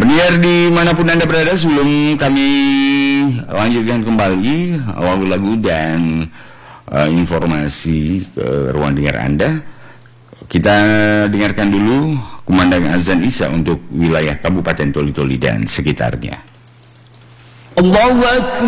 Biar dimanapun Anda berada, sebelum kami lanjutkan kembali lagu-lagu dan informasi ke ruang dengar Anda, kita dengarkan dulu kumandang azan Isya untuk wilayah Kabupaten Toli-Toli dan sekitarnya. Allahu Akbar.